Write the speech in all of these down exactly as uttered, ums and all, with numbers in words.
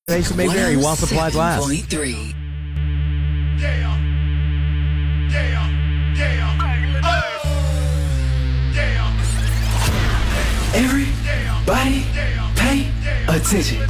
Station may vary while supplies last. one oh seven point three. Yeah. Yeah. Yeah. Oh. Yeah. Everybody pay attention.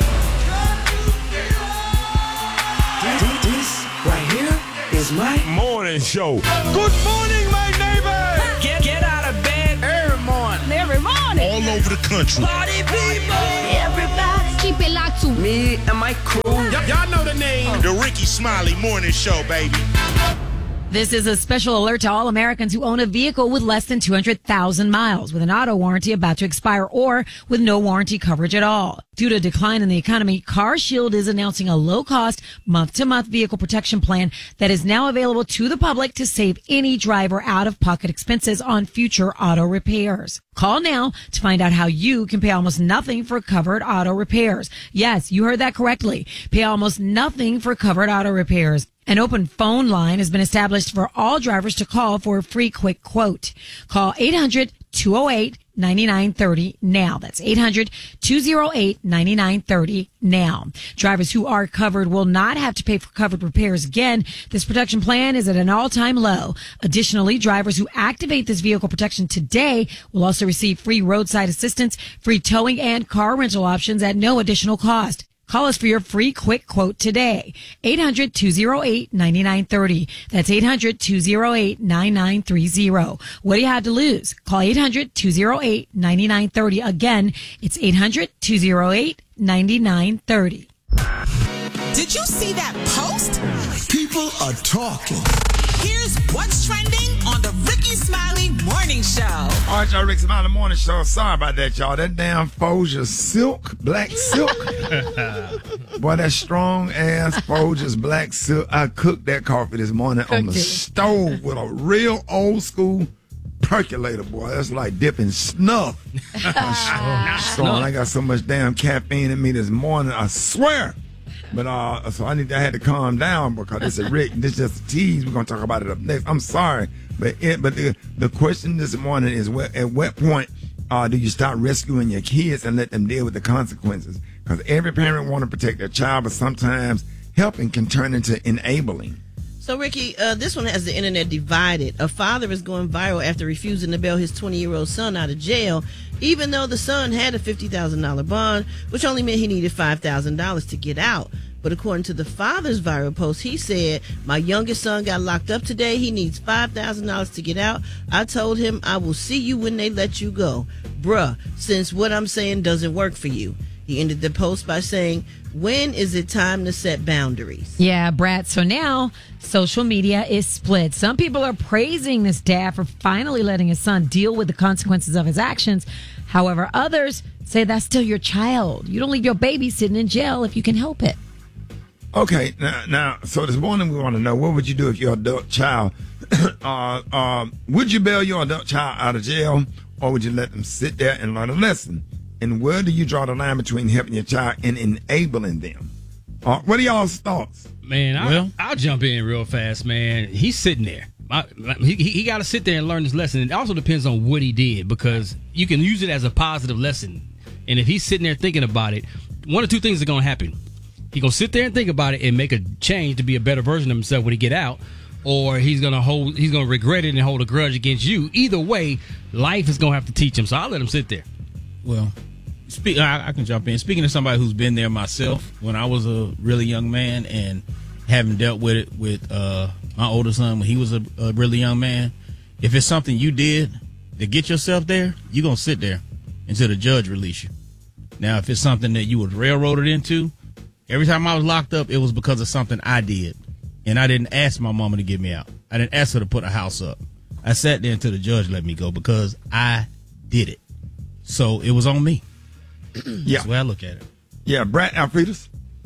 This right here is my Morning show. Good morning, my neighbor. Get, get out of bed every morning. Every morning. All over the country. Party people. Everybody. Keep it locked to me and my crew. Y- y'all know the name. The Ricky Smiley Morning Show, baby. This is a special alert to all Americans who own a vehicle with less than two hundred thousand miles, with an auto warranty about to expire, or with no warranty coverage at all. Due to a decline in the economy, CarShield is announcing a low-cost, month-to-month vehicle protection plan that is now available to the public to save any driver out-of-pocket expenses on future auto repairs. Call now to find out how you can pay almost nothing for covered auto repairs. Yes, you heard that correctly. Pay almost nothing for covered auto repairs. An open phone line has been established for all drivers to call for a free quick quote. Call eight hundred, two oh eight, nine nine three oh now. That's eight hundred, two oh eight, nine nine three oh now. Drivers who are covered will not have to pay for covered repairs again. This protection plan is at an all-time low. Additionally, drivers who activate this vehicle protection today will also receive free roadside assistance, free towing, and car rental options at no additional cost. Call us for your free quick quote today. eight hundred, two oh eight, nine nine three oh. That's eight hundred, two oh eight, nine nine three oh. What do you have to lose? Call eight hundred, two oh eight, nine nine three oh. Again, it's eight hundred, two oh eight, nine nine three oh. Did you see that post? People are talking. Here's what's trending on the Ricky Smiley Morning Show. All right, y'all, Ricky Smiley Morning Show. Sorry about that, y'all. That damn Folger silk, black silk. Boy, that strong ass Folger's black silk. I cooked that coffee this morning on the stove with a real old school percolator, boy. That's like dipping snuff. Strong. I got so much damn caffeine in me this morning. I swear. But uh, so I need to, I had to calm down because this is Rick. This is just a tease. We're gonna talk about it up next. I'm sorry, but it, but the the question this morning is: what, at what point uh, do you start rescuing your kids and let them deal with the consequences? Because every parent want to protect their child, but sometimes helping can turn into enabling. So, Ricky, uh, this one has the internet divided. A father is going viral after refusing to bail his twenty-year-old son out of jail, even though the son had a fifty thousand dollars bond, which only meant he needed five thousand dollars to get out. But according to the father's viral post, he said, "My youngest son got locked up today. He needs five thousand dollars to get out. I told him I will see you when they let you go. Bruh, since what I'm saying doesn't work for you." He ended the post by saying, "When is it time to set boundaries?" Yeah, Brad. So now social media is split. Some people are praising this dad for finally letting his son deal with the consequences of his actions. However, others say that's still your child. You don't leave your baby sitting in jail if you can help it. Okay, now, now so this morning we want to know, what would you do if your adult child, uh, uh, would you bail your adult child out of jail, or would you let them sit there and learn a lesson? And where do you draw the line between helping your child and enabling them? Uh, what are y'all's thoughts? Man, I, well, I'll jump in real fast, man. He's sitting there. I, he he got to sit there and learn this lesson. It also depends on what he did, because you can use it as a positive lesson. And if he's sitting there thinking about it, one or two things are going to happen. He's going to sit there and think about it and make a change to be a better version of himself when he get out, or he's going to hold, he's going to regret it and hold a grudge against you. Either way, life is going to have to teach him. So I'll let him sit there. Well, Speak, I, I can jump in. Speaking to somebody who's been there myself, when I was a really young man and having dealt with it with uh, my older son when he was a, a really young man, if it's something you did to get yourself there, you're going to sit there until the judge release you. Now, if it's something that you was railroaded into, every time I was locked up, it was because of something I did. And I didn't ask my mama to get me out. I didn't ask her to put a house up. I sat there until the judge let me go because I did it. So it was on me. Yeah. That's the way I look at it. Yeah, Brad Alfredus.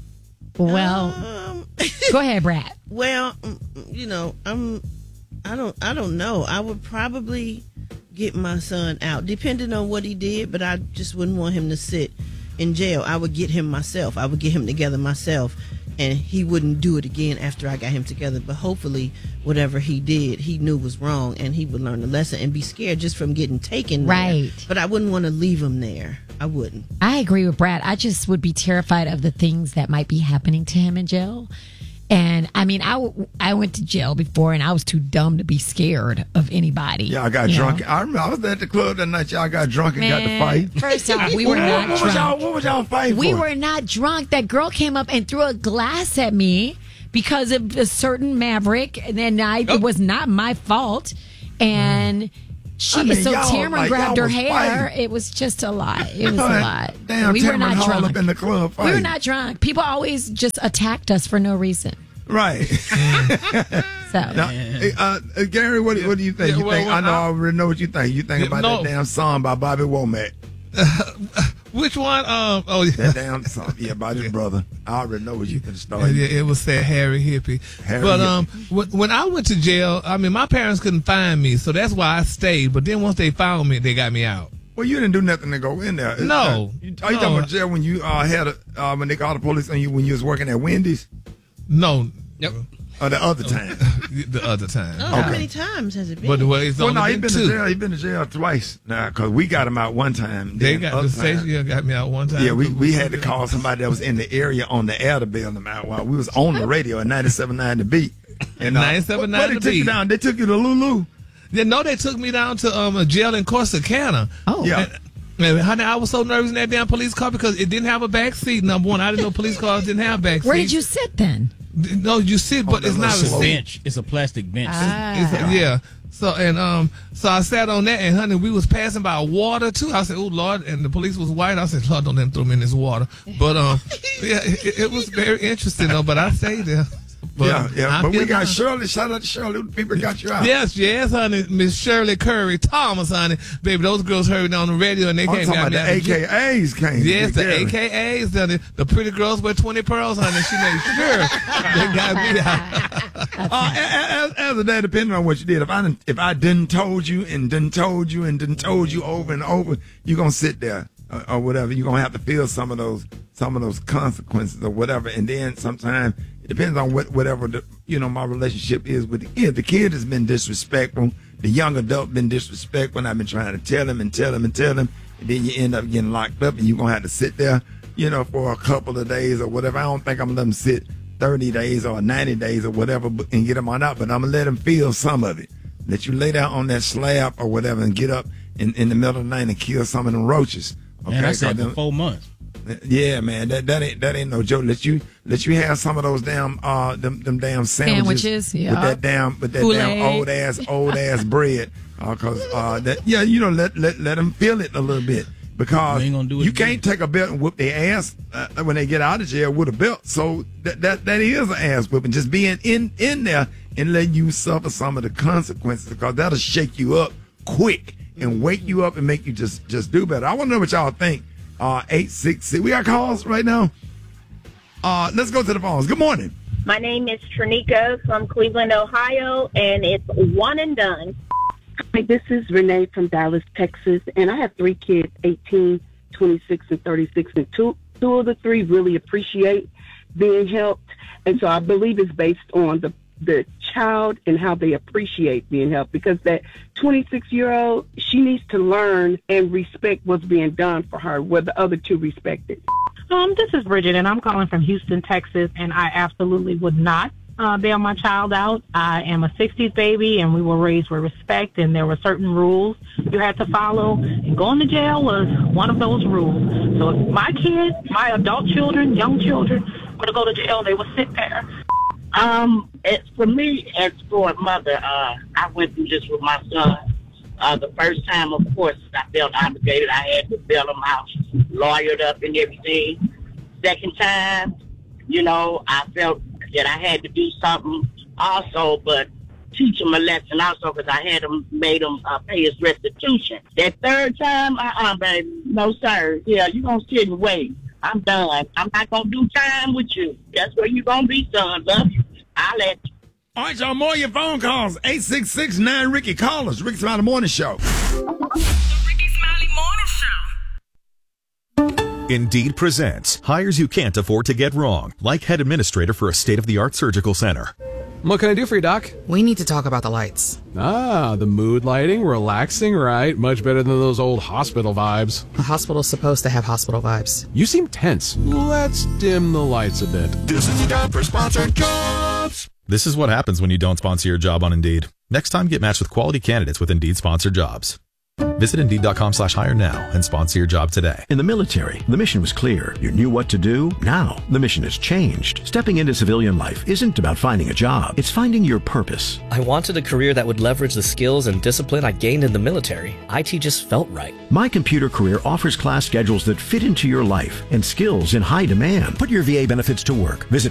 Well, Um, go ahead, Brad. well, you know, I'm, I don't, I don't know. I would probably get my son out, depending on what he did. But I just wouldn't want him to sit in jail. I would get him myself. I would get him together myself and he wouldn't do it again after I got him together. But hopefully, whatever he did, he knew was wrong, and he would learn the lesson and be scared just from getting taken there. Right. But I wouldn't want to leave him there. I wouldn't. I agree with Brad. I just would be terrified of the things that might be happening to him in jail. And I mean, I, w- I went to jail before, and I was too dumb to be scared of anybody. Yeah, I got you drunk. know? I remember I was at the club that night. Y'all got drunk and Man, got to fight. First off, we were what, not what was y'all, drunk. what was y'all fighting We for? were not drunk. That girl came up and threw a glass at me because of a certain Maverick, and then I, it was not my fault. And she, I mean, so y'all, Tamara like, grabbed y'all her was hair. fighting. It was just a lot. It was a lot. Damn, we were Tamara not Hall drunk. up in the club we were fighting. not drunk. People always just attacked us for no reason. Right. So, Now, hey, uh, uh, Gary, what, what do you think? Yeah, you well, think well, I know I- I already know what you think. You think Yeah, about no. that damn song by Bobby Womack. Which one? Um. Oh, yeah. That damn song, yeah, about his brother. I already know what you can start. Yeah, it was that Harry Hippie. Harry but Hippie. um, when, when I went to jail, I mean, my parents couldn't find me, so that's why I stayed. But then once they found me, they got me out. Well, you didn't do nothing to go in there. No. Uh, you, are you No. talking about jail when you uh, had a, uh, when they called the police on you when you was working at Wendy's? No. Yep. Or the other time? The other time. Oh, How many times has it been? But well, it's Well, only no, he been been two. to jail. He been to jail twice now because we got him out one time. They Then got other the time- station. Yeah, got me out one time. Yeah, we, we had to call somebody that was in the area on the air to bail them out while we was on the radio at ninety-seven point nine The Beat. And, uh, ninety-seven point nine where they The took you Beat. down? They took you to Lulu. Yeah, no, they took me down to um a jail in Corsicana. oh, Yeah. And, and honey, I was so nervous in that damn police car because it didn't have a back seat. Number one, I didn't know police cars didn't have back seats. where did you sit then? No, you sit, but the it's not a little slope. seat. Bench. It's a plastic bench. It's a- yeah. So and um, so I sat on that, and honey, we was passing by water too. I said, "Oh Lord!" And the police was white. I said, "Lord, don't let them throw me in this water." But um, yeah, it, it was very interesting though. But I stayed there. But yeah, yeah. I But we feel got fine. Shirley. Shout out to Shirley. The people got you out. Yes, yes, honey, Miss Shirley Curry Thomas, honey, baby. Those girls heard on the radio and they I'm came talking got about me the out of jail. A K As came. Yes, the Gary. A K As, honey. The pretty girls wear twenty pearls, honey. She made sure they got me out. Uh, as, as a dad, depending on what you did, if I didn't, if I didn't told you and didn't told you and didn't told you over and over, you're gonna sit there or, or whatever. You're gonna have to feel some of those some of those consequences or whatever. And then sometimes it depends on what whatever the, you know my relationship is with the kid. The kid has been disrespectful. The young adult been disrespectful. And I've been trying to tell him and tell him and tell him, and then you end up getting locked up, and you're gonna have to sit there, you know, for a couple of days or whatever. I don't think I'm gonna let him sit thirty days or ninety days or whatever but- and get him on out, but I'm going to let him feel some of it. Let you lay down on that slab or whatever and get up in, in the middle of the night and kill some of them roaches. Okay? Man, I said 'Cause for them- four months. yeah, man, that that ain't that ain't no joke. Let you let you have some of those damn uh them them damn sandwiches, Sandwiches, with yeah. that damn with that Kool-Aid. damn old ass old ass bread. Uh, cause uh that yeah, you know let let let them feel it a little bit because We ain't gonna do it you again. can't take a belt and whoop their ass uh, when they get out of jail with a belt. So that that that is an ass whipping. Just being in in there and letting you suffer some of the consequences because that'll shake you up quick and wake you up and make you just just do better. I want to know what y'all think. Uh, eight six six. We got calls right now. Uh, let's go to the phones. Good morning. My name is Trinica from Cleveland, Ohio, and it's one and done. Hi, this is Renee from Dallas, Texas, and I have three kids, eighteen, twenty-six, and thirty-six, and two, two of the three really appreciate being helped, and so I believe it's based on the the child and how they appreciate being helped, because that twenty-six-year-old, she needs to learn and respect what's being done for her, where the other two respect it. Um, this is Bridget, and I'm calling from Houston, Texas, and I absolutely would not uh, bail my child out. I am a sixties baby, and we were raised with respect, and there were certain rules you had to follow, and going to jail was one of those rules. So if my kids, my adult children, young children, were to go to jail, they would sit there. Um, it's for me as for a mother, uh, I went through this with my son. Uh, the first time, of course, I felt obligated. I had to bail him out, lawyered up and everything. Second time, you know, I felt that I had to do something also, but teach him a lesson also, because I had him, made him uh, pay his restitution. That third time, uh-uh, baby, no, sir. Yeah, you going to sit and wait. I'm done. I'm not going to do time with you. That's where you going to be, son. Love you. I'll let you. All right, y'all, more of your phone calls. eight six six nine Ricky. Call us. Ricky Smiley Morning Show. The Ricky Smiley Morning Show. Indeed presents hires you can't afford to get wrong, like head administrator for a state-of-the-art surgical center. What can I do for you, Doc? We need to talk about the lights. Ah, the mood lighting, relaxing, right? Much better than those old hospital vibes. A hospital's supposed to have hospital vibes. You seem tense. Let's dim the lights a bit. This is the time for sponsored jobs. This is what happens when you don't sponsor your job on Indeed. Next time, get matched with quality candidates with Indeed sponsored jobs. Visit Indeed.com slash hire now and sponsor your job today. In the military, the mission was clear. You knew what to do. Now, the mission has changed. Stepping into civilian life isn't about finding a job. It's finding your purpose. I wanted a career that would leverage the skills and discipline I gained in the military. I T just felt right. My Computer Career offers class schedules that fit into your life and skills in high demand. Put your V A benefits to work. Visit